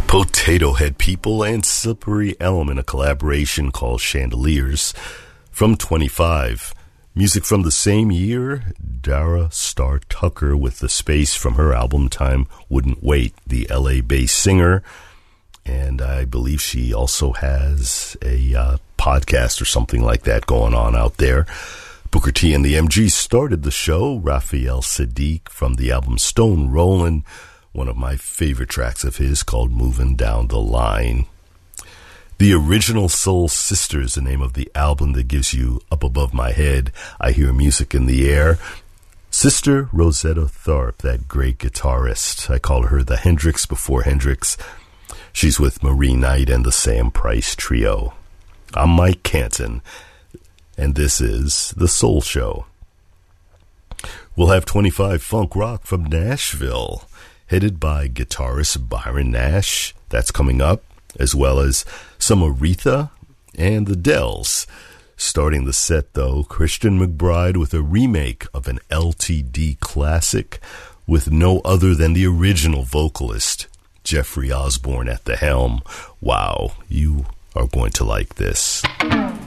Potato Head People and Slippery Elm in a collaboration called Chandeliers from 25. Music from the same year, Dara Star Tucker with The Space from her album Time Wouldn't Wait, the LA-based singer. And I believe she also has a podcast or something like that going on out there. Booker T and the MGs started the show. Raphael Sadiq from the album Stone Rollin', one of my favorite tracks of his called Moving Down the Line. The Original Soul Sisters, the name of the album that gives you Up Above My Head, I Hear Music in the Air. Sister Rosetta Tharpe, that great guitarist. I call her the Hendrix before Hendrix. She's with Marie Knight and the Sam Price Trio. I'm Mike Canton, and this is The Soul Show. We'll have 25 funk rock from Nashville, headed by guitarist Byron Nash. That's coming up, as well as some Aretha and the Dells. Starting the set, though, Christian McBride with a remake of an LTD classic with no other than the original vocalist, Jeffrey Osborne, at the helm. Wow, you are going to like this.